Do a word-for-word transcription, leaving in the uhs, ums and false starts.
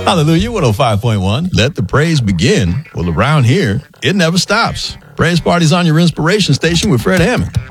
Hallelujah, one oh five point one. Let the praise begin. Well, around here, it never stops. Praise Party's on your inspiration station with Fred Hammond.